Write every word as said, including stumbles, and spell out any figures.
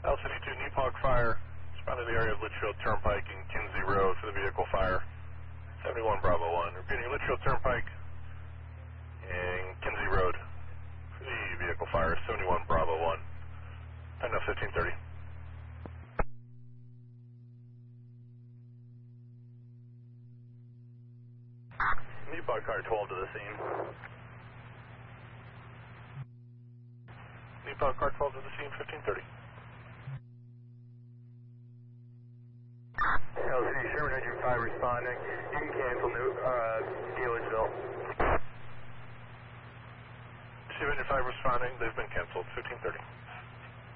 L C D two, Nepog Fire, responding to the area of Litchfield Turnpike and Kinsey Road for the vehicle fire. seventy-one Bravo one. Repeating, Litchfield Turnpike and Kinsey Road for the vehicle fire. seventy-one Bravo one. Time now fifteen thirty. Nepog car twelve to the scene. Nepog car twelve to the scene, fifteen thirty. L C D Sherman Engine five responding. You can cancel New, uh, Dealersville. Engine five responding, they've been canceled, fifteen thirty.